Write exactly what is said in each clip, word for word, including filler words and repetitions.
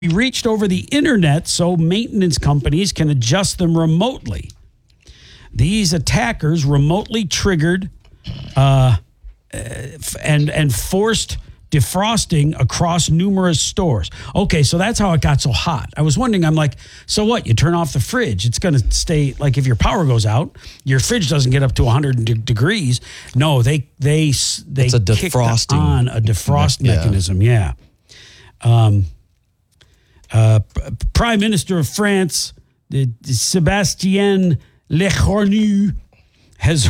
be reached over the internet so maintenance companies can adjust them remotely. These attackers remotely triggered uh, and and forced defrosting across numerous stores. Okay, so that's how it got so hot. I was wondering, I'm like, so what? You turn off the fridge. It's going to stay, like if your power goes out, your fridge doesn't get up to one hundred de- degrees. No, they they they it's a kicked defrosting on a defrost me- yeah. mechanism. Yeah. Um. Uh. P- Prime Minister of France, uh, Sébastien Lecornu, has.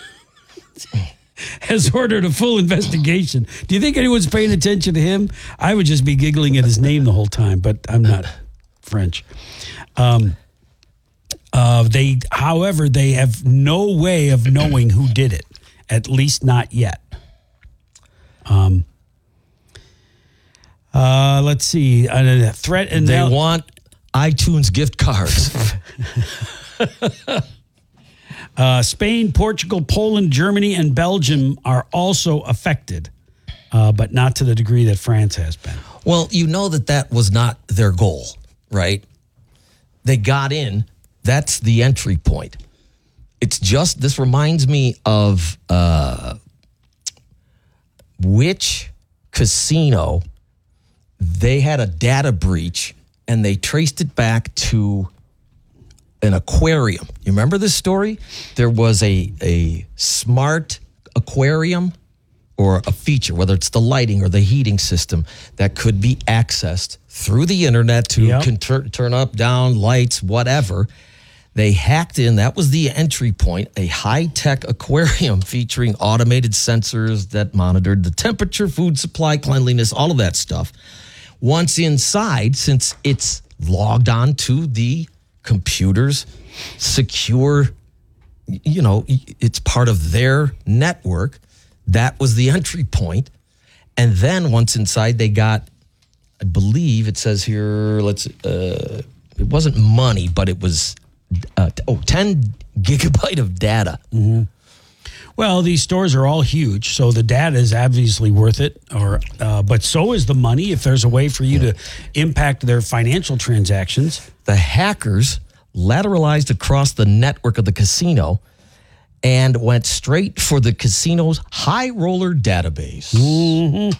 has ordered a full investigation. Do you think anyone's paying attention to him? I would just be giggling at his name the whole time, but I'm not French. Um, uh, they, however, they have no way of knowing who did it, at least not yet. Um, uh, let's see. A threat and they now- want iTunes gift cards. Uh, Spain, Portugal, Poland, Germany, and Belgium are also affected, uh, but not to the degree that France has been. Well, you know that that was not their goal, right? They got in. That's the entry point. It's just, this reminds me of uh, which casino, they had a data breach and they traced it back to an aquarium. You remember this story? There was a a smart aquarium or a feature, whether it's the lighting or the heating system, that could be accessed through the internet to Yep. can tur- turn up, down, lights, whatever. They hacked in. That was the entry point, a high-tech aquarium featuring automated sensors that monitored the temperature, food supply, cleanliness, all of that stuff. Once inside, since it's logged on to the computer's secure, you know, it's part of their network. That was the entry point. And then once inside, they got, I believe it says here, let's, uh, it wasn't money, but it was, uh, oh, ten gigabyte of data. Mm-hmm. Well, these stores are all huge, so the data is obviously worth it. Or, uh, but so is the money. If there's a way for you yeah. to impact their financial transactions, the hackers lateralized across the network of the casino and went straight for the casino's high roller database. Mm-hmm.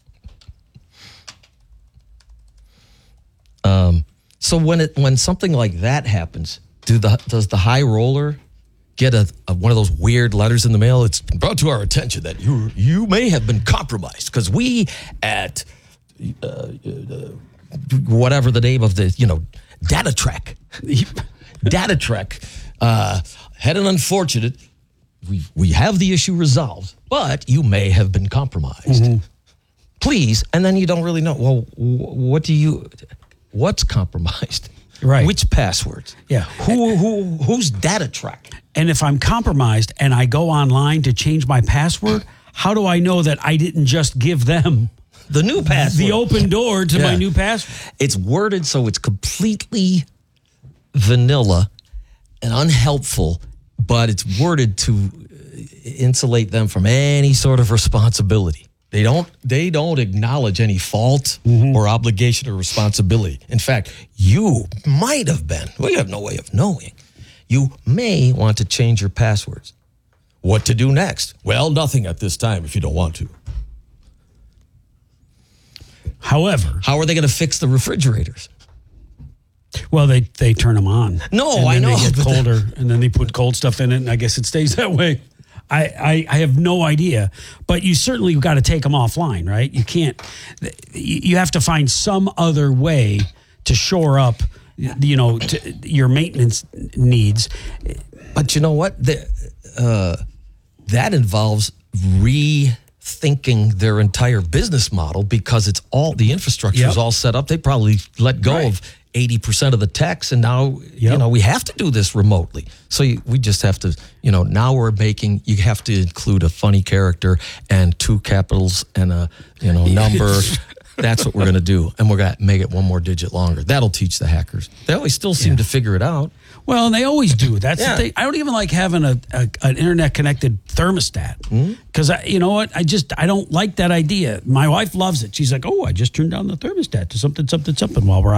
Um, so when it when something like that happens, do the does the high roller get a, a one of those weird letters in the mail? It's been brought to our attention that you you may have been compromised because we at uh, uh, whatever the name of the you know Data Trek, Data Trek uh, had an unfortunate. We we have the issue resolved, but you may have been compromised. Mm-hmm. Please, and then you don't really know. Well, what do you? What's compromised? Right. Which passwords? Yeah. Who who who's Data Track? And if I'm compromised and I go online to change my password, how do I know that I didn't just give them the new password, the open door to yeah. my new password? It's worded so it's completely vanilla and unhelpful, but it's worded to insulate them from any sort of responsibility. They don't they don't acknowledge any fault mm-hmm. or obligation or responsibility. In fact, you might have been, we have no way of knowing, you may want to change your passwords. What to do next? Well, nothing at this time if you don't want to. However, how are they going to fix the refrigerators? Well, they, they turn them on. No, and I then know. They get colder, and then they put cold stuff in it, and I guess it stays that way. I, I, I have no idea, but you certainly got to take them offline, right? You can't, you have to find some other way to shore up, you know, to, your maintenance needs. But you know what? The, uh, that involves rethinking their entire business model because it's all, the infrastructure yep. is all set up. They probably let go right. of eighty percent of the techs, and now, yep. you know, we have to do this remotely. So you, we just have to, you know, now we're making, you have to include a funny character and two capitals and a, you know, number That's what we're going to do. And we're going to make it one more digit longer. That'll teach the hackers. They always still seem Yeah. to figure it out. Well, and they always do. That's Yeah. the thing. I don't even like having a, a an internet connected thermostat because I, you know what? I just I don't like that idea. My wife loves it. She's like, oh, I just turned down the thermostat to something, something, something while we're